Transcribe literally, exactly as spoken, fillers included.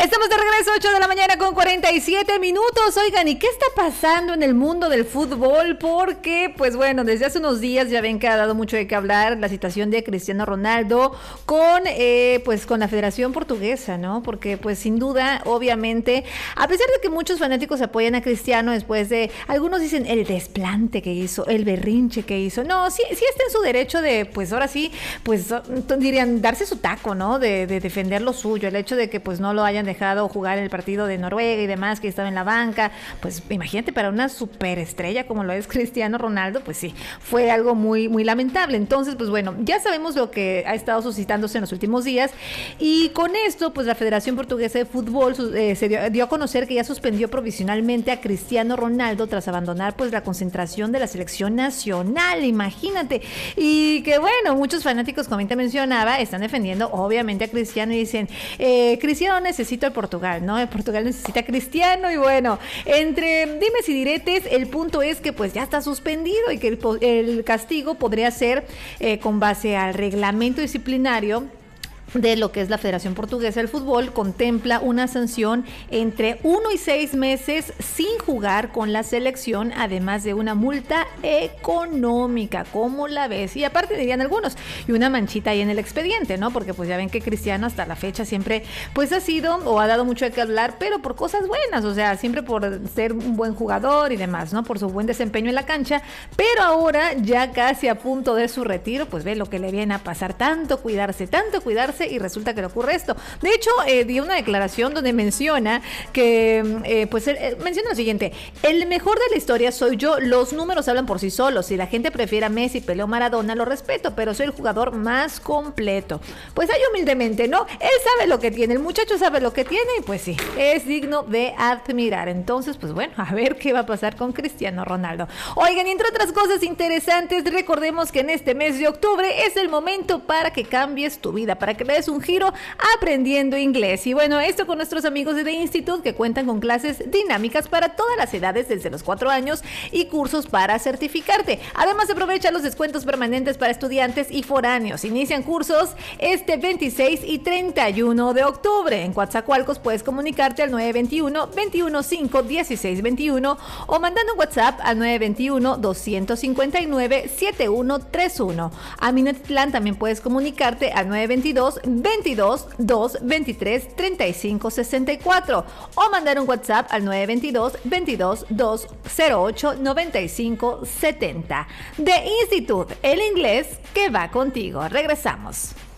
Estamos de regreso, ocho de la mañana con cuarenta y siete minutos. Oigan, ¿y qué está pasando en el mundo del fútbol? Porque, pues bueno, desde hace unos días ya ven que ha dado mucho de qué hablar la situación de Cristiano Ronaldo con, eh, pues, con la Federación Portuguesa, ¿no? Porque, pues, sin duda, obviamente, a pesar de que muchos fanáticos apoyan a Cristiano después de, algunos dicen el desplante que hizo, el berrinche que hizo. No, sí, sí está en su derecho de, pues, ahora sí, pues, dirían, darse su taco, ¿no? De, de defender lo suyo, el hecho de que, pues, no lo hayan dejado jugar el partido de Noruega y demás, que estaba en la banca, pues imagínate, para una superestrella como lo es Cristiano Ronaldo, pues sí, fue algo muy, muy lamentable. Entonces, pues bueno, ya sabemos lo que ha estado suscitándose en los últimos días, y con esto, pues la Federación Portuguesa de Fútbol eh, se dio, dio a conocer que ya suspendió provisionalmente a Cristiano Ronaldo tras abandonar pues la concentración de la selección nacional, imagínate, y que bueno, muchos fanáticos, como te mencionaba, están defendiendo obviamente a Cristiano y dicen, eh, Cristiano necesita el Portugal, ¿no? El Portugal necesita a Cristiano, y bueno, entre dimes y diretes, el punto es que pues ya está suspendido y que el, el castigo podría ser eh, con base al reglamento disciplinario de lo que es la Federación Portuguesa del Fútbol. Contempla una sanción entre uno y seis meses sin jugar con la selección, además de una multa económica. ¿Cómo la ves? Y aparte dirían algunos, y una manchita ahí en el expediente, ¿no? Porque pues ya ven que Cristiano hasta la fecha siempre pues ha sido o ha dado mucho de qué hablar, pero por cosas buenas, o sea, siempre por ser un buen jugador y demás, ¿no? Por su buen desempeño en la cancha, pero ahora ya casi a punto de su retiro, pues ve lo que le viene a pasar, tanto cuidarse, tanto cuidarse, y resulta que le ocurre esto. De hecho, eh, dio una declaración donde menciona que, eh, pues, eh, menciona lo siguiente: el mejor de la historia soy yo, los números hablan por sí solos, si la gente prefiere a Messi, Pelé o Maradona, lo respeto, pero soy el jugador más completo. Pues ahí humildemente, ¿no? Él sabe lo que tiene, el muchacho sabe lo que tiene, y pues sí, es digno de admirar. Entonces, pues bueno, a ver qué va a pasar con Cristiano Ronaldo. Oigan, y entre otras cosas interesantes, recordemos que en este mes de octubre es el momento para que cambies tu vida, para que es un giro aprendiendo inglés. Y bueno, esto con nuestros amigos de The Institute, que cuentan con clases dinámicas para todas las edades desde los cuatro años y cursos para certificarte. Además, aprovecha los descuentos permanentes para estudiantes y foráneos. Inician cursos este veintiséis y treinta y uno de octubre. En Coatzacoalcos puedes comunicarte al nueve dos uno, dos cinco, uno seis dos uno o mandando un WhatsApp al nueve dos uno, dos cinco nueve, siete uno tres uno. A Minatitlán también puedes comunicarte al nueve dos dos, veintidós, dos, veintitrés, treinta y cinco, sesenta y cuatro o mandar un WhatsApp al nueve dos dos, veintidós, dos, cero ocho, noventa y cinco, setenta. The Institute, el inglés que va contigo. Regresamos.